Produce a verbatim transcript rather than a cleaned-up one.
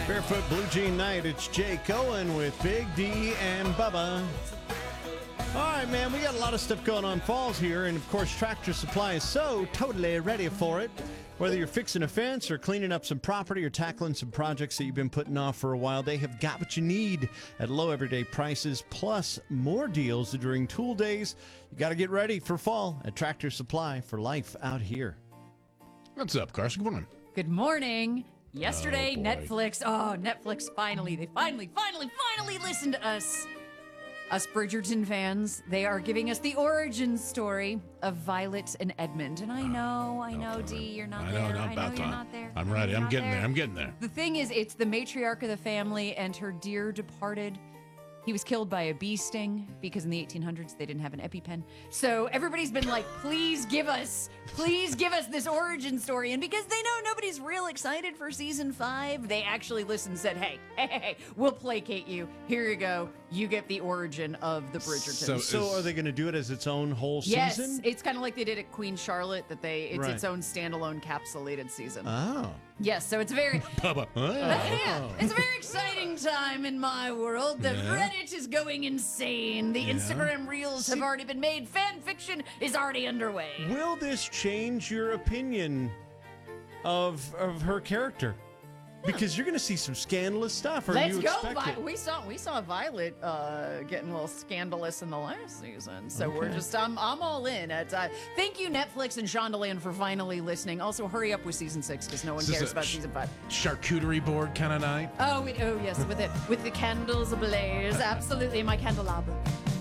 Barefoot Blue Jean Night. It's Jay Cohen with Big D and Bubba. All right, man, we got a lot of stuff going on falls here, and of course, Tractor Supply is so totally ready for it. Whether you're fixing a fence or cleaning up some property or tackling some projects that you've been putting off for a while, they have got what you need at low everyday prices, plus more deals during tool days. You got to get ready for fall at Tractor Supply for life out here. What's up, Carson? Good morning. Good morning. Yesterday, Oh, boy. Netflix. Oh, Netflix finally. They finally, finally, finally listened to us. Us Bridgerton fans. They are giving us the origin story of Violet and Edmund. And I know, I know, About Dee, time. you're not I know, there. not I know about you're time. not there. I'm I know ready. you're I'm not getting there. I'm getting there. The thing is, it's the matriarch of the family and her dear departed. He was killed by a bee sting because in the eighteen hundreds they didn't have an EpiPen. So everybody's been like, please give us, please give us this origin story. And because they know nobody's real excited for season five, they actually listened and said, hey, hey, hey, hey, we'll placate you. Here you go. You get the origin of the Bridgertons. So- So is- are they going to do it as its own whole yes, season? it's kind of like they did at Queen Charlotte, that they it's Right. its own standalone capsulated season. Oh. yes, so it's very Bubba. yeah, it's a very exciting time in my world. The Yeah. Reddit is going insane. The Yeah. Instagram reels have already been made. Fan fiction is already underway. Will this change your opinion of of her character? Because you're going to see some scandalous stuff. Or Let's you go. expect Vi- it? we saw we saw Violet uh, getting a little scandalous in the last season, so we're Okay. just I'm I'm all in. At, uh, thank you Netflix and Shondaland for finally listening. Also, hurry up with season six because no one Is this cares a about sh- season five. Charcuterie board kind of night. Oh, it, oh yes, with it with the candles ablaze. Absolutely, my candelabra.